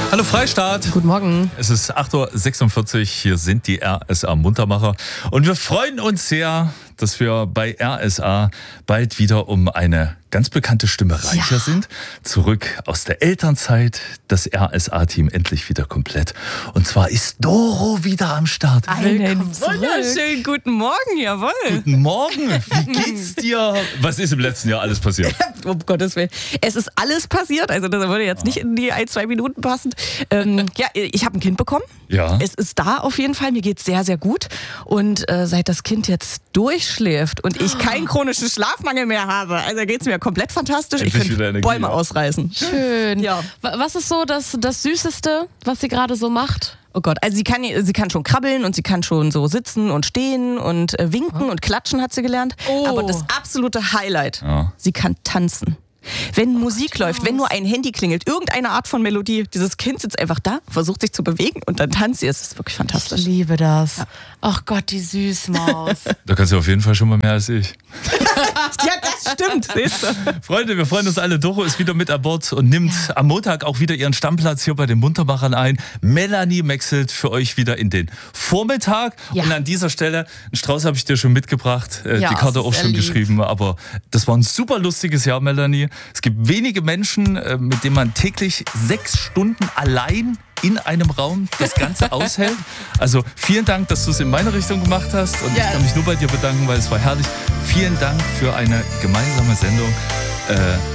Hallo Freistaat. Guten Morgen. Es ist 8.46 Uhr, hier sind die RSA Muntermacher und wir freuen uns sehr, dass wir bei RSA bald wieder um eine ganz bekannte Stimme reicher sind. Zurück aus der Elternzeit, das RSA-Team endlich wieder komplett. Und zwar ist Doro wieder am Start. Einen wunderschönen guten Morgen, jawohl. Guten Morgen, wie geht's dir? Was ist im letzten Jahr alles passiert? Um Gottes Willen. Es ist alles passiert, also das würde jetzt nicht in die 1-2 Minuten passen. Ich habe ein Kind bekommen. Ja. Es ist da auf jeden Fall, mir geht's sehr, sehr gut. Und seit das Kind jetzt durchschläft und ich keinen chronischen Schlafmangel mehr habe, also geht's mir komplett fantastisch. Endlich Ich wieder könnte Energie, Bäume ja. ausreißen. Schön. Ja. Was ist so das Süßeste, was sie gerade so macht? Oh Gott, also sie kann schon krabbeln und sie kann schon so sitzen und stehen und winken und klatschen hat sie gelernt. Oh. Aber das absolute Highlight, Ja. sie kann tanzen. Wenn Musik läuft, wenn nur ein Handy klingelt, irgendeine Art von Melodie, dieses Kind sitzt einfach da, versucht sich zu bewegen und dann tanzt sie. Es ist wirklich Ich fantastisch. liebe das. Ach Gott, die Süßmaus. Da kannst du auf jeden Fall schon mal mehr als ich. Ja, das stimmt, siehst du. Freunde, wir freuen uns alle. Doro ist wieder mit an Bord und nimmt am Montag auch wieder ihren Stammplatz hier bei den Muntermachern ein. Melanie wechselt für euch wieder in den Vormittag. Ja. Und an dieser Stelle, einen Strauß habe ich dir schon mitgebracht, die Ja, Karte es auch ist schon lieb. geschrieben. Aber das war ein super lustiges Jahr, Melanie. Es gibt wenige Menschen, mit denen man täglich 6 Stunden allein in einem Raum das Ganze aushält. Also vielen Dank, dass du es in meine Richtung gemacht hast und ich kann mich nur bei dir bedanken, weil es war herrlich. Vielen Dank für eine gemeinsame Sendung.